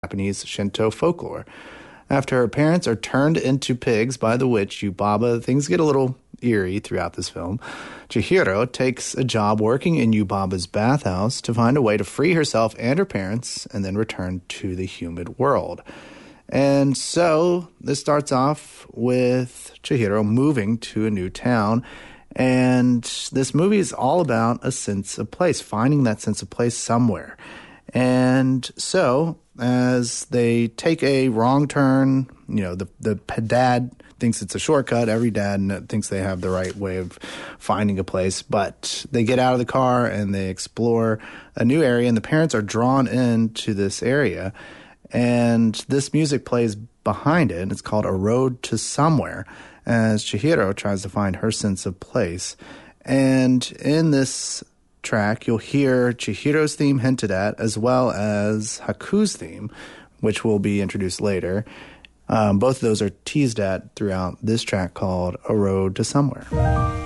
Japanese Shinto folklore. After her parents are turned into pigs by the witch Yubaba, things get a little eerie throughout this film. Chihiro takes a job working in Yubaba's bathhouse to find a way to free herself and her parents and then return to the humid world. And so this starts off with Chihiro moving to a new town. And this movie is all about a sense of place, finding that sense of place somewhere. And so as they take a wrong turn, the dad thinks it's a shortcut. Every dad thinks they have the right way of finding a place. But they get out of the car and they explore a new area, and the parents are drawn into this area. And this music plays behind it, and it's called A Road to Somewhere, as Chihiro tries to find her sense of place. And in this track, you'll hear Chihiro's theme hinted at, as well as Haku's theme, which will be introduced later. Both of those are teased at throughout this track called A Road to Somewhere.